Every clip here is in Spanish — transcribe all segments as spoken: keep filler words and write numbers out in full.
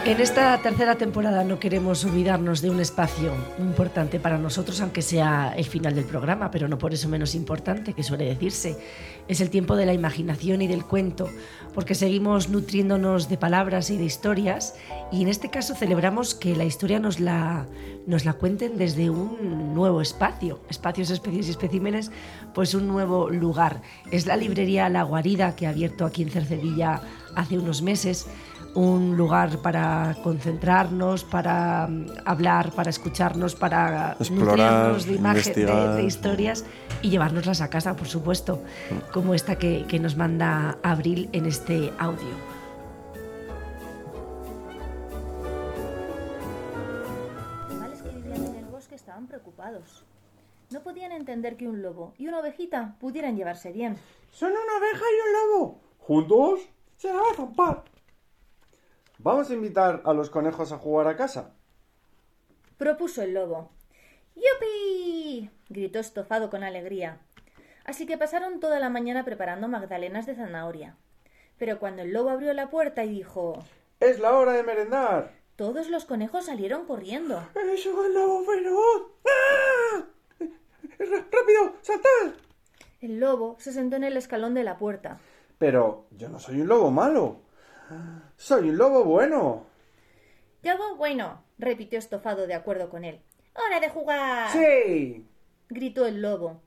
En esta tercera temporada no queremos olvidarnos de un espacio muy importante para nosotros, aunque sea el final del programa, pero no por eso menos importante, que suele decirse. Es el tiempo de la imaginación y del cuento, porque seguimos nutriéndonos de palabras y de historias, y en este caso celebramos que la historia nos la, nos la cuenten desde un nuevo espacio, espacios, especies y especímenes, pues un nuevo lugar. Es la librería La Guarida, que ha abierto aquí en Cercedilla hace unos meses, un lugar para concentrarnos, para hablar, para escucharnos, para explorar, nutrirnos de imágenes, de, de historias y llevárnoslas a casa, por supuesto, como esta que, que nos manda Abril en este audio. Los animales que vivían en el bosque estaban preocupados. No podían entender que un lobo y una ovejita pudieran llevarse bien. Son una oveja y un lobo. ¿Juntos? Se la va a zampar. ¿Vamos a invitar a los conejos a jugar a casa? Propuso el lobo. ¡Yupi! Gritó Estofado con alegría. Así que pasaron toda la mañana preparando magdalenas de zanahoria. Pero cuando el lobo abrió la puerta y dijo: ¡Es la hora de merendar! Todos los conejos salieron corriendo. ¡Es un lobo feroz! ¡Ah! ¡Rápido! ¡Saltad! El lobo se sentó en el escalón de la puerta. Pero yo no soy un lobo malo. ¡Soy un lobo bueno! «Lobo bueno», repitió Estofado de acuerdo con él. «¡Hora de jugar!» ¡Sí! gritó el lobo.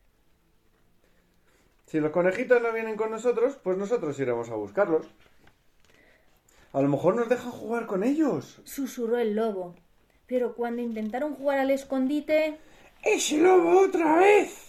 Si los conejitos no vienen con nosotros, pues nosotros iremos a buscarlos. A lo mejor nos dejan jugar con ellos, susurró el lobo. Pero cuando intentaron jugar al escondite... ¡Ese lobo otra vez!